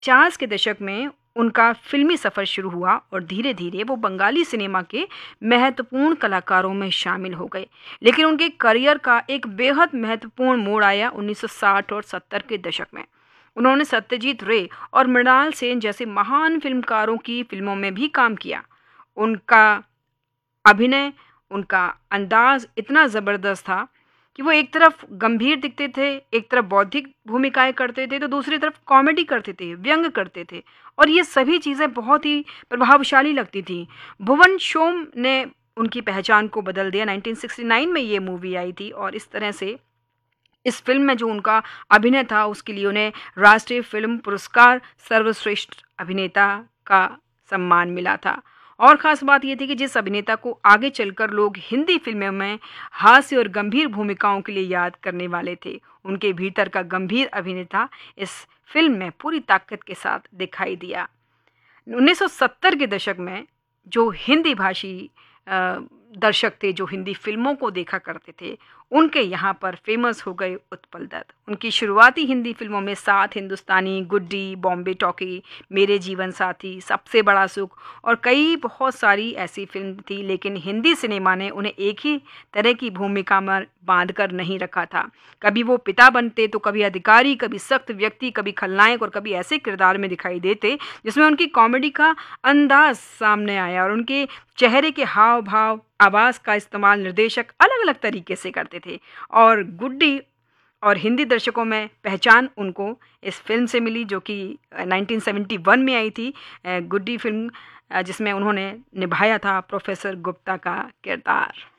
50 के दशक में उनका फ़िल्मी सफ़र शुरू हुआ और धीरे-धीरे वो बंगाली सिनेमा के महत्वपूर्ण कलाकारों में शामिल हो गए। लेकिन उनके करियर का एक बेहद महत्वपूर्ण मोड़ आया 1960 और 70 के दशक में। उन्होंने सत्यजीत रे और मृणाल सेन जैसे महान फ़िल्मकारों की फ़िल्मों में भी काम किया। उनका अभिनय, उनका अंदाज़ इतना ज़बरदस्त था कि वो एक तरफ गंभीर दिखते थे, एक तरफ बौद्धिक भूमिकाएँ करते थे, तो दूसरी तरफ कॉमेडी करते थे, व्यंग्य करते थे और ये सभी चीज़ें बहुत ही प्रभावशाली लगती थीं। भुवन शोम ने उनकी पहचान को बदल दिया। 1969 में ये मूवी आई थी और इस तरह से इस फ़िल्म में जो उनका अभिनय था, उसके लिए उन्हें राष्ट्रीय फ़िल्म पुरस्कार सर्वश्रेष्ठ अभिनेता का सम्मान मिला था। और ख़ास बात ये थी कि जिस अभिनेता को आगे चलकर लोग हिंदी फ़िल्मों में हास्य और गंभीर भूमिकाओं के लिए याद करने वाले थे, उनके भीतर का गंभीर अभिनेता इस फ़िल्म में पूरी ताकत के साथ दिखाई दिया। 1970 के दशक में जो हिंदी भाषी दर्शक थे, जो हिंदी फ़िल्मों को देखा करते थे, उनके यहाँ पर फ़ेमस हो गए उत्पल दत्त। उनकी शुरुआती हिंदी फ़िल्मों में सात हिंदुस्तानी, गुड्डी, बॉम्बे टॉकी, मेरे जीवन साथी, सबसे बड़ा सुख और कई बहुत सारी ऐसी फ़िल्म थी, लेकिन हिंदी सिनेमा ने उन्हें एक ही तरह की भूमिका में बांध कर नहीं रखा था। कभी वो पिता बनते, तो कभी अधिकारी, कभी सख्त व्यक्ति, कभी खलनायक और कभी ऐसे किरदार में दिखाई देते जिसमें उनकी कॉमेडी का अंदाज़ सामने आया और उनके चेहरे के हाव-भाव, आवाज़ का इस्तेमाल निर्देशक अलग-अलग तरीके से करते थे और गुड्डी और हिंदी दर्शकों में पहचान उनको इस फ़िल्म से मिली जो कि 1971 में आई थी। गुड्डी फ़िल्म जिसमें उन्होंने निभाया था प्रोफ़ेसर गुप्ता का किरदार।